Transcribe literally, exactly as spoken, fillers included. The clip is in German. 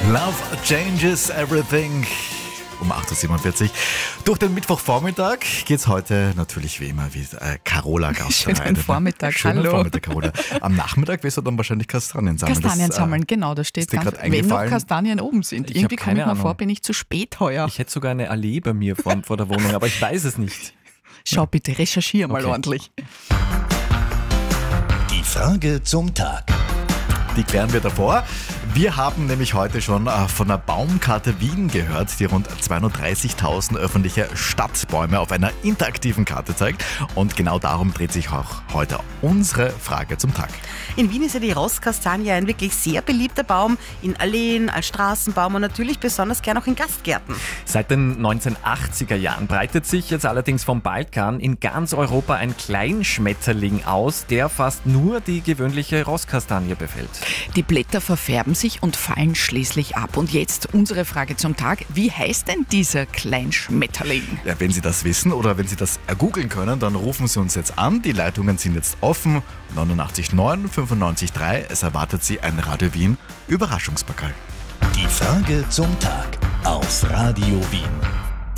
Love changes everything. Um acht Uhr siebenundvierzig. Durch den Mittwochvormittag geht's heute natürlich wie immer wie äh, Carola Gauster. Schönen Vormittag, Schönen hallo. Vormittag, Carola. Am Nachmittag wirst du dann wahrscheinlich Kastanien sammeln. Kastanien das, sammeln, äh, genau, da steht ist dir ganz, grad wenn noch eingefallen? Kastanien oben sind. Ich Irgendwie hab komme keine ich mir Ahnung. vor, bin ich zu spät heuer. Ich hätte sogar eine Allee bei mir vor, vor der Wohnung, aber ich weiß es nicht. Schau bitte, recherchiere mal Okay. ordentlich. Die Frage zum Tag. Die klären wir davor. Wir haben nämlich heute schon äh, von der Baumkarte Wien gehört, die rund zweihundertdreißigtausend öffentliche Stadtbäume auf einer interaktiven Karte zeigt. Und genau darum dreht sich auch heute unsere Frage zum Tag. In Wien ist ja die Rosskastanie ein wirklich sehr beliebter Baum, in Alleen, als Straßenbaum und natürlich besonders gern auch in Gastgärten. Seit den neunzehnhundertachtziger Jahren breitet sich jetzt allerdings vom Balkan in ganz Europa ein Kleinschmetterling aus, der fast nur die gewöhnliche Rosskastanie befällt. Die Blätter verfärben sich und fallen schließlich ab. Und jetzt unsere Frage zum Tag. Wie heißt denn dieser Kleinschmetterling? Ja, wenn Sie das wissen oder wenn Sie das ergoogeln können, dann rufen Sie uns jetzt an. Die Leitungen sind jetzt offen. neunundachtzig neun fünfundneunzig drei. Es erwartet Sie ein Radio Wien Überraschungspokal. Die Frage zum Tag auf Radio Wien.